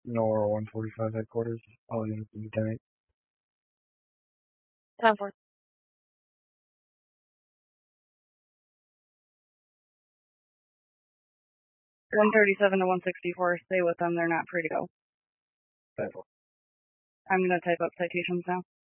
NORA 145 headquarters. All units in detonate. 10-4. 137 to 164. Stay with them. They're not free to go. 10-4. I'm going to type up citations now.